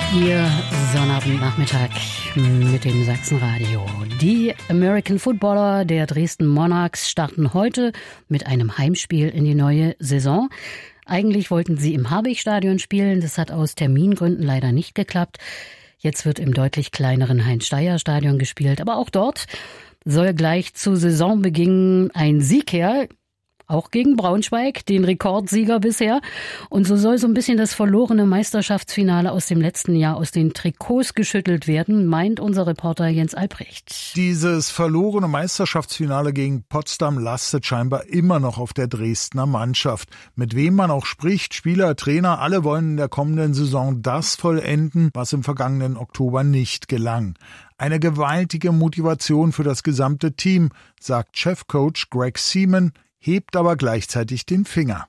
Ihr Sonnabendnachmittag mit dem Sachsenradio. Die American Footballer der Dresden Monarchs starten heute mit einem Heimspiel in die neue Saison. Eigentlich wollten sie im Habicht-Stadion spielen, das hat aus Termingründen leider nicht geklappt. Jetzt wird im deutlich kleineren Heinz-Steyer-Stadion gespielt, aber auch dort soll gleich zu Saisonbeginn ein Sieg her. Auch gegen Braunschweig, den Rekordsieger bisher. Und so soll so ein bisschen das verlorene Meisterschaftsfinale aus dem letzten Jahr aus den Trikots geschüttelt werden, meint unser Reporter Jens Albrecht. Dieses verlorene Meisterschaftsfinale gegen Potsdam lastet scheinbar immer noch auf der Dresdner Mannschaft. Mit wem man auch spricht, Spieler, Trainer, alle wollen in der kommenden Saison das vollenden, was im vergangenen Oktober nicht gelang. Eine gewaltige Motivation für das gesamte Team, sagt Chefcoach Greg Seaman, hebt aber gleichzeitig den Finger.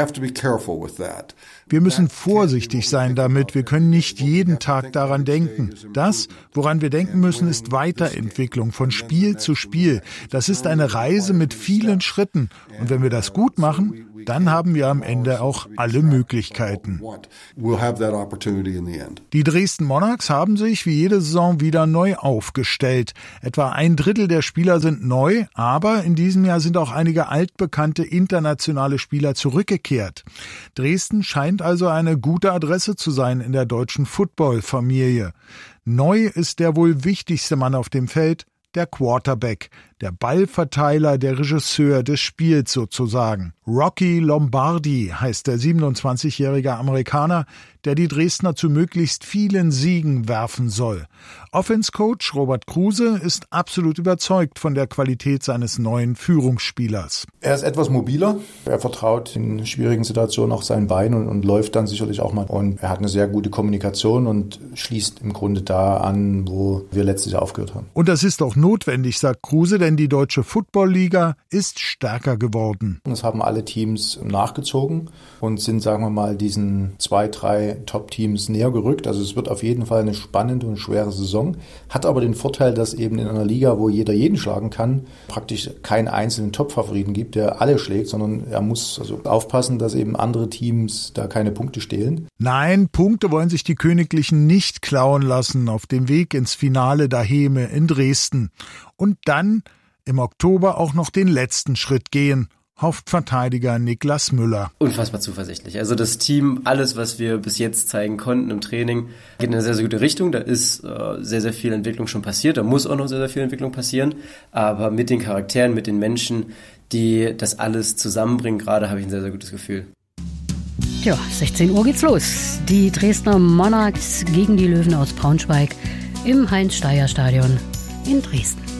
Wir müssen vorsichtig sein damit. Wir können nicht jeden Tag daran denken. Das, woran wir denken müssen, ist Weiterentwicklung von Spiel zu Spiel. Das ist eine Reise mit vielen Schritten. Und wenn wir das gut machen, dann haben wir am Ende auch alle Möglichkeiten. Die Dresden Monarchs haben sich wie jede Saison wieder neu aufgestellt. Etwa 1/3 der Spieler sind neu, aber in diesem Jahr sind auch einige altbekannte internationale Spieler zurückgekehrt. Dresden scheint also eine gute Adresse zu sein in der deutschen Football-Familie. Neu ist der wohl wichtigste Mann auf dem Feld, der Quarterback, der Ballverteiler, der Regisseur des Spiels sozusagen. Rocky Lombardi heißt der 27-jährige Amerikaner, der die Dresdner zu möglichst vielen Siegen werfen soll. Offense-Coach Robert Kruse ist absolut überzeugt von der Qualität seines neuen Führungsspielers. Er ist etwas mobiler, er vertraut in schwierigen Situationen auch sein Bein und läuft dann sicherlich auch mal. Und er hat eine sehr gute Kommunikation und schließt im Grunde da an, wo wir letztes Jahr aufgehört haben. Und das ist auch notwendig, sagt Kruse, denn die Deutsche Football-Liga ist stärker geworden. Es haben alle Teams nachgezogen und sind, sagen wir mal, diesen 2, 3 Top-Teams näher gerückt. Also es wird auf jeden Fall eine spannende und schwere Saison. Hat aber den Vorteil, dass eben in einer Liga, wo jeder jeden schlagen kann, praktisch keinen einzelnen Top-Favoriten gibt, der alle schlägt, sondern er muss also aufpassen, dass eben andere Teams da keine Punkte stehlen. Nein, Punkte wollen sich die Königlichen nicht klauen lassen auf dem Weg ins Finale daheim in Dresden. Und dann im Oktober auch noch den letzten Schritt gehen, hofft Verteidiger Niklas Müller. Unfassbar zuversichtlich. Also das Team, alles, was wir bis jetzt zeigen konnten im Training, geht in eine sehr, sehr gute Richtung. Da ist sehr, sehr viel Entwicklung schon passiert. Da muss auch noch sehr, sehr viel Entwicklung passieren. Aber mit den Charakteren, mit den Menschen, die das alles zusammenbringen, gerade habe ich ein sehr, sehr gutes Gefühl. Ja, 16 Uhr geht's los. Die Dresdner Monarchs gegen die Löwen aus Braunschweig im Heinz-Steyer-Stadion in Dresden.